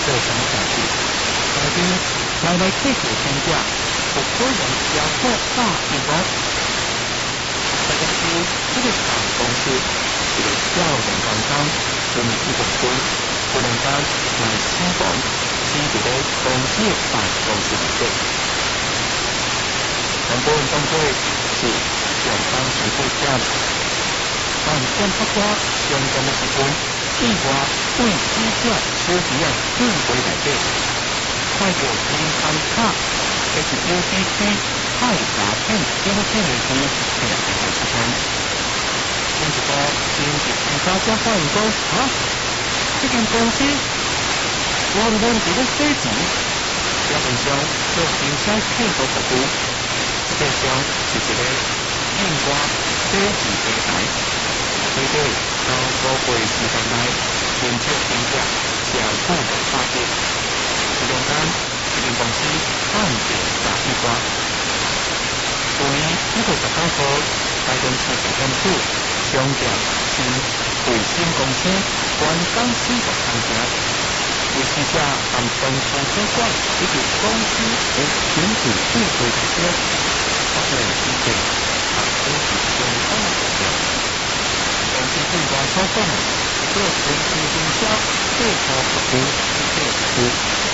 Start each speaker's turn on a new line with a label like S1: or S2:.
S1: 商下去。下边来退出天价，不可能销售大地方。大公司这个大公司，这个小型工厂，准备一个村，不能单来施工，是一个公司大公司来做。全部人工作是上班时间点，但检测过相关的时间，计划对机械车企业更为改变。快过银行卡，这是 UBC 太杂片这个电力机这样的时间。因此说，经济营销加发员工啊，这间公司我们这个飞机，基本上做营销配合服务。这项是一个印花科技平台，针对高高贵时间内研究评价销售的发展，不简单，这间公司按照大计划。去年1月19号，该公司总干事上调新卫星公司原公司的参加，为旗下含公司主管以及公司的全体智慧之间。发展机会，把公司相关的目标，公司更加操纵，做全球营销、配合服务、配合服务。